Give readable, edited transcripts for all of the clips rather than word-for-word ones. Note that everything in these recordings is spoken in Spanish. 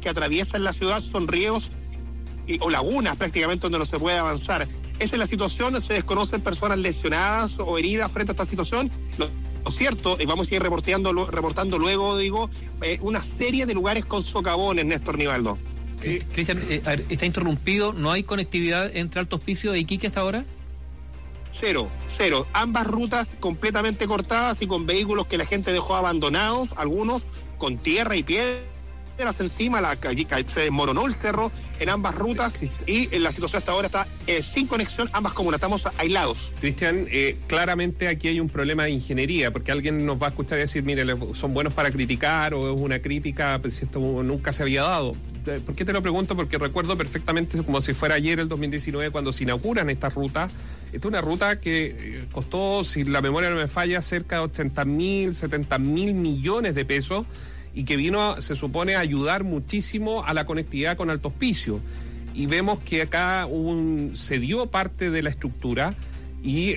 que atraviesan la ciudad son ríos o lagunas prácticamente donde no se puede avanzar. Esa es la situación, se desconocen personas lesionadas o heridas frente a esta situación. Lo cierto, y vamos a ir reportando luego, una serie de lugares con socavones, Néstor Nivaldo. Cristian, está interrumpido, ¿no hay conectividad entre Alto Hospicio e Iquique hasta ahora? Cero. Ambas rutas completamente cortadas y con vehículos que la gente dejó abandonados, algunos con tierra y piedras encima, allí se desmoronó el cerro en ambas rutas y la situación hasta ahora está sin conexión, ambas comunas, estamos aislados. Cristian, claramente aquí hay un problema de ingeniería, porque alguien nos va a escuchar y decir, mire, son buenos para criticar o es una crítica, pues si esto nunca se había dado. ¿Por qué te lo pregunto? Porque recuerdo perfectamente, como si fuera ayer, el 2019, cuando se inauguran estas rutas. Esta es una ruta que costó, si la memoria no me falla, cerca de 80.000, 70.000 millones de pesos y que vino, se supone, a ayudar muchísimo a la conectividad con Alto Hospicio. Y vemos que acá se dio parte de la estructura y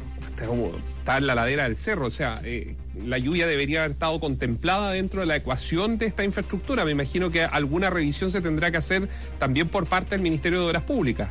está en la ladera del cerro, o sea, la lluvia debería haber estado contemplada dentro de la ecuación de esta infraestructura. Me imagino que alguna revisión se tendrá que hacer también por parte del Ministerio de Obras Públicas.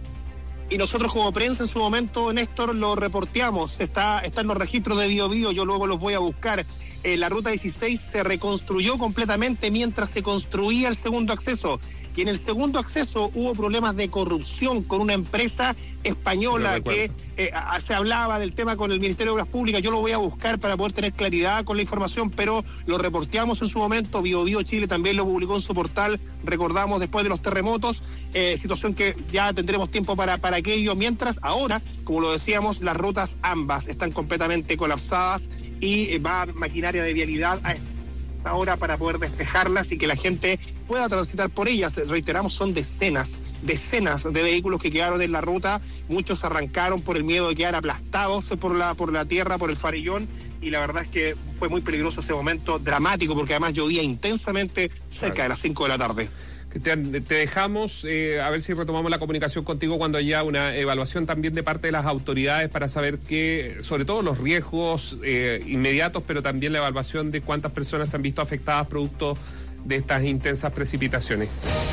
Y nosotros como prensa en su momento, Néstor, lo reporteamos, está en los registros de Biobío, yo luego los voy a buscar. La ruta 16 se reconstruyó completamente mientras se construía el segundo acceso. Y en el segundo acceso hubo problemas de corrupción con una empresa española que se hablaba del tema con el Ministerio de Obras Públicas. Yo lo voy a buscar para poder tener claridad con la información, pero lo reporteamos en su momento. Biobío Chile también lo publicó en su portal, recordamos, después de los terremotos. Situación que ya tendremos tiempo para aquello. Mientras ahora, como lo decíamos, las rutas ambas están completamente colapsadas y va maquinaria de vialidad a esta hora para poder despejarlas y que la gente pueda transitar por ellas. Reiteramos, son decenas de vehículos que quedaron en la ruta. Muchos arrancaron por el miedo de quedar aplastados por la tierra, por el farellón, y la verdad es que fue muy peligroso ese momento, dramático, porque además llovía intensamente cerca de las 5 de la tarde. Te dejamos, a ver si retomamos la comunicación contigo cuando haya una evaluación también de parte de las autoridades para saber sobre todo los riesgos inmediatos, pero también la evaluación de cuántas personas se han visto afectadas producto de estas intensas precipitaciones.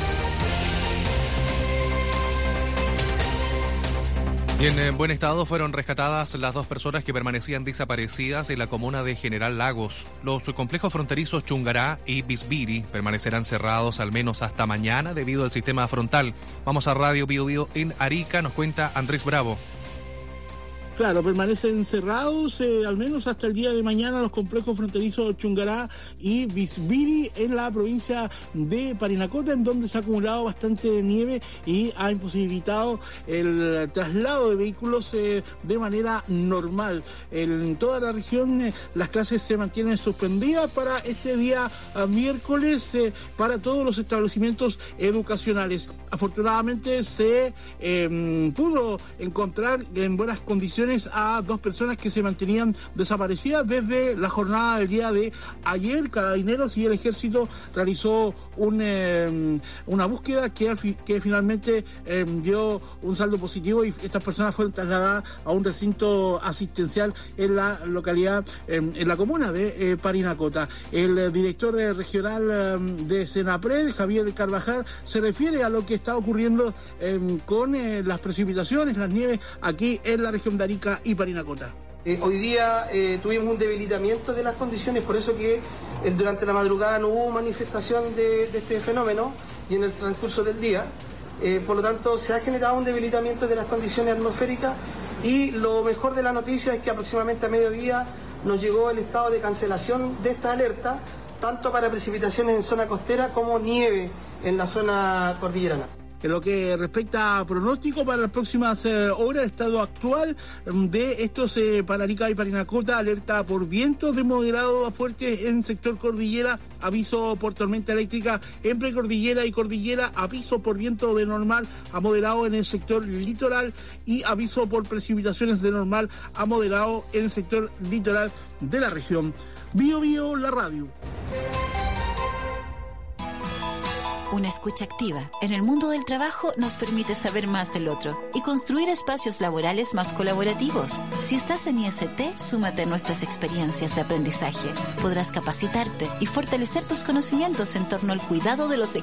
Y en buen estado fueron rescatadas las 2 personas que permanecían desaparecidas en la comuna de General Lagos. Los complejos fronterizos Chungará y Bisbiri permanecerán cerrados al menos hasta mañana debido al sistema frontal. Vamos a Radio Biobío en Arica, nos cuenta Andrés Bravo. Claro, permanecen cerrados al menos hasta el día de mañana los complejos fronterizos Chungará y Bisbiri en la provincia de Parinacota, en donde se ha acumulado bastante nieve y ha imposibilitado el traslado de vehículos de manera normal. En toda la región las clases se mantienen suspendidas para este día miércoles para todos los establecimientos educacionales. Afortunadamente se pudo encontrar en buenas condiciones a 2 personas que se mantenían desaparecidas desde la jornada del día de ayer. Carabineros y el Ejército realizó una búsqueda que finalmente dio un saldo positivo y estas personas fueron trasladadas a un recinto asistencial en la localidad, en la comuna de Parinacota. El director regional de Senapred, Javier Carvajal, se refiere a lo que está ocurriendo con las precipitaciones, las nieves aquí en la región de Arica y Parinacota. Hoy día tuvimos un debilitamiento de las condiciones, por eso que durante la madrugada no hubo manifestación de este fenómeno y en el transcurso del día. Por lo tanto, se ha generado un debilitamiento de las condiciones atmosféricas y lo mejor de la noticia es que aproximadamente a mediodía nos llegó el estado de cancelación de esta alerta, tanto para precipitaciones en zona costera como nieve en la zona cordillerana. En lo que respecta a pronóstico para las próximas horas, estado actual de estos para Arica y Parinacota: alerta por vientos de moderado a fuerte en sector cordillera, aviso por tormenta eléctrica en precordillera y cordillera, aviso por viento de normal a moderado en el sector litoral y aviso por precipitaciones de normal a moderado en el sector litoral de la región. Biobío, la radio. Una escucha activa en el mundo del trabajo nos permite saber más del otro y construir espacios laborales más colaborativos. Si estás en IST, súmate a nuestras experiencias de aprendizaje. Podrás capacitarte y fortalecer tus conocimientos en torno al cuidado de los